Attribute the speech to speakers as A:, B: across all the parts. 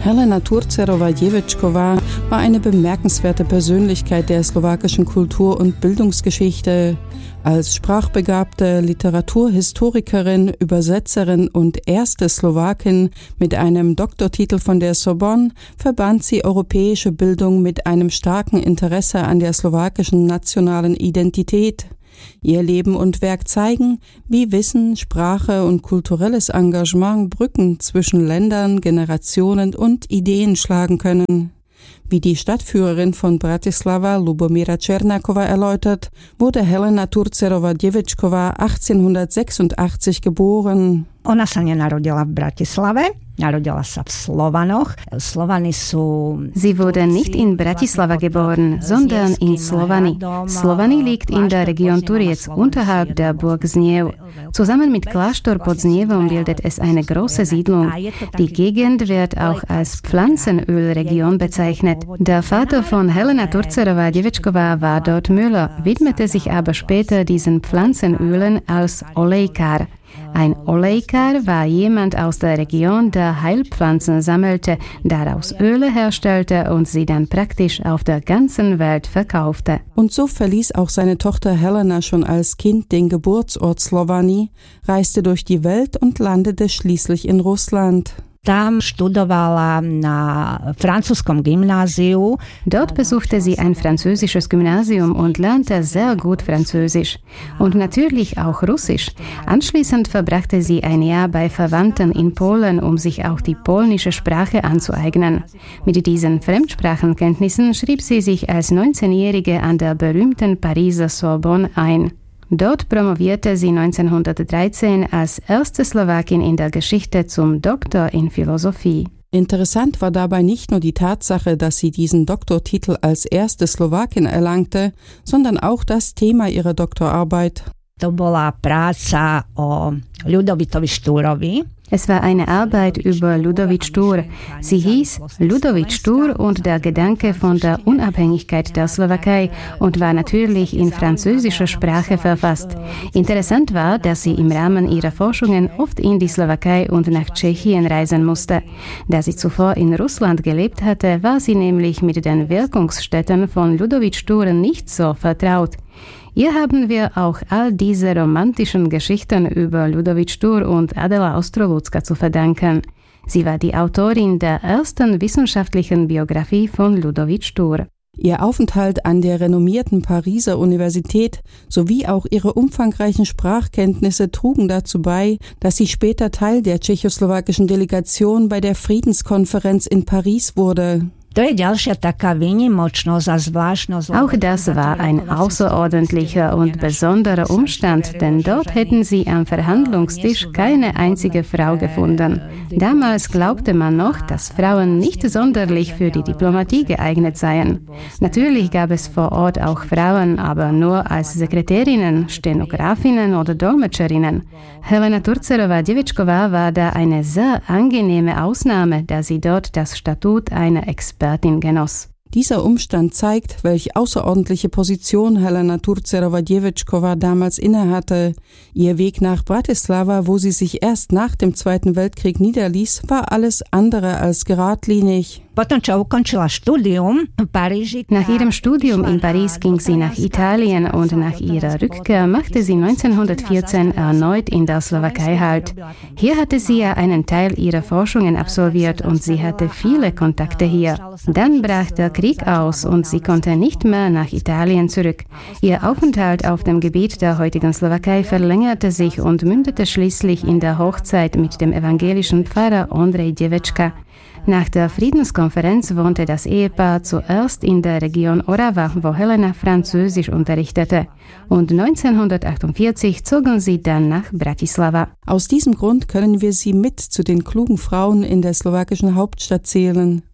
A: Helena Turcerová-Děvečková war eine bemerkenswerte Persönlichkeit der slowakischen Kultur- und Bildungsgeschichte. Als sprachbegabte Literaturhistorikerin, Übersetzerin und erste Slowakin mit einem Doktortitel von der Sorbonne verband sie europäische Bildung mit einem starken Interesse an der slowakischen nationalen Identität. Ihr Leben und Werk zeigen, wie Wissen, Sprache und kulturelles Engagement Brücken zwischen Ländern, Generationen und Ideen schlagen können. Wie die Stadtführerin von Bratislava, Lubomíra Černáková, erläutert, wurde Helena Turcerová-Děvečková 1886 geboren.
B: Ona sa nenarodila v Bratislave, narodila sa v Slovanoch. Slovany sú...
C: Sie wurde nicht in Bratislava geboren, sondern in Slovany. Slovany liegt in der Region Turec unterhalb der Burg Zniev. Zusammen mit Kláštor pod Znievom bildet es eine große Siedlung. Die Gegend wird auch als Pflanzenölregion bezeichnet. Der Vater von Helena Turcerová-Děvečková war dort Müller, widmete sich aber später diesen Pflanzenölen als Olejkar. Ein Olejkar war jemand aus der Region, der Heilpflanzen sammelte, daraus Öle herstellte und sie dann praktisch auf der ganzen Welt verkaufte.
A: Und so verließ auch seine Tochter Helena schon als Kind den Geburtsort Slovany, reiste durch die Welt und landete schließlich in Russland.
B: Tam študovala na francúzskom Gymnáziu.
C: Dort besuchte sie ein französisches Gymnasium und lernte sehr gut Französisch und natürlich auch Russisch. Anschließend verbrachte sie ein Jahr bei Verwandten in Polen, um sich auch die polnische Sprache anzueignen. Mit diesen Fremdsprachenkenntnissen schrieb sie sich als 19-Jährige an der berühmten Pariser Sorbonne ein. Dort promovierte sie 1913 als erste Slowakin in der Geschichte zum Doktor in Philosophie.
A: Interessant war dabei nicht nur die Tatsache, dass sie diesen Doktortitel als erste Slowakin erlangte, sondern auch das Thema ihrer Doktorarbeit.
B: To bola práca o Ľudovitovi Štúrovi.
C: Es war eine Arbeit über Ľudovít Štúr. Sie hieß Ľudovít Štúr und der Gedanke von der Unabhängigkeit der Slowakei und war natürlich in französischer Sprache verfasst. Interessant war, dass sie im Rahmen ihrer Forschungen oft in die Slowakei und nach Tschechien reisen musste. Da sie zuvor in Russland gelebt hatte, war sie nämlich mit den Wirkungsstätten von Ľudovít Štúr nicht so vertraut. Ihr haben wir auch all diese romantischen Geschichten über Ľudovít Štúr und Adela Ostrolúcka zu verdanken. Sie war die Autorin der ersten wissenschaftlichen Biografie von Ľudovít Štúr.
A: Ihr Aufenthalt an der renommierten Pariser Universität sowie auch ihre umfangreichen Sprachkenntnisse trugen dazu bei, dass sie später Teil der tschechoslowakischen Delegation bei der Friedenskonferenz in Paris wurde.
B: Auch
C: das war ein außerordentlicher und besonderer Umstand, denn dort hätten sie am Verhandlungstisch keine einzige Frau gefunden. Damals glaubte man noch, dass Frauen nicht sonderlich für die Diplomatie geeignet seien. Natürlich gab es vor Ort auch Frauen, aber nur als Sekretärinnen, Stenografinnen oder Dolmetscherinnen. Helena Turcerová-Děvečková war da eine sehr angenehme Ausnahme, da sie dort das Statut einer Expertin genoss.
A: Dieser Umstand zeigt, welche außerordentliche Position Helena Turcerová-Děvečková damals innehatte. Ihr Weg nach Bratislava, wo sie sich erst nach dem Zweiten Weltkrieg niederließ, war alles andere als geradlinig.
C: Nach ihrem Studium in Paris ging sie nach Italien und nach ihrer Rückkehr machte sie 1914 erneut in der Slowakei Halt. Hier hatte sie ja einen Teil ihrer Forschungen absolviert und sie hatte viele Kontakte hier. Dann brach der Krieg aus und sie konnte nicht mehr nach Italien zurück. Ihr Aufenthalt auf dem Gebiet der heutigen Slowakei verlängerte sich und mündete schließlich in der Hochzeit mit dem evangelischen Pfarrer Ondrej Děvečka. Nach der Friedenskonferenz wohnte das Ehepaar zuerst in der Region Orava, wo Helena Französisch unterrichtete. Und 1948 zogen sie dann nach Bratislava.
A: Aus diesem Grund können wir sie mit zu den klugen Frauen in der slowakischen Hauptstadt zählen.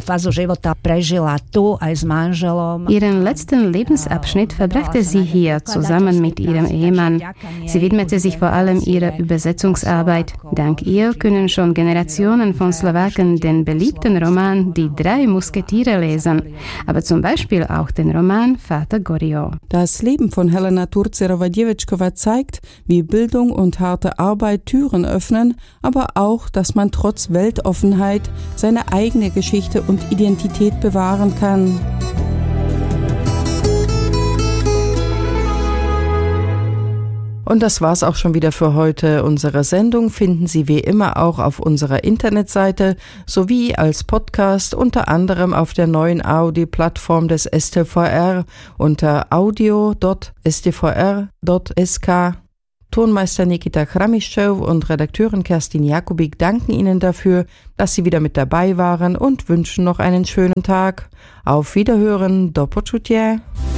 C: Ihren letzten Lebensabschnitt verbrachte sie hier zusammen mit ihrem Ehemann. Sie widmete sich vor allem ihrer Übersetzungsarbeit. Dank ihr können schon Generationen von Slowaken den den beliebten Roman Die 3 Musketiere lesen, aber zum Beispiel auch den Roman Vater Goriot.
A: Das Leben von Helena Turcerová-Děvečková zeigt, wie Bildung und harte Arbeit Türen öffnen, aber auch, dass man trotz Weltoffenheit seine eigene Geschichte und Identität bewahren kann. Und das war's auch schon wieder für heute. Unsere Sendung finden Sie wie immer auch auf unserer Internetseite sowie als Podcast unter anderem auf der neuen Audi-Plattform des STVR unter audio.stvr.sk. Tonmeister Nikita Chramiščov und Redakteurin Kerstin Jakubik danken Ihnen dafür, dass Sie wieder mit dabei waren und wünschen noch einen schönen Tag. Auf Wiederhören, do počutia.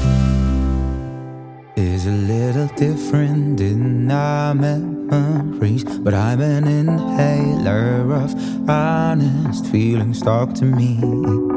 D: Is a little different in our memories, but I'm an inhaler of honest feelings. Talk to me.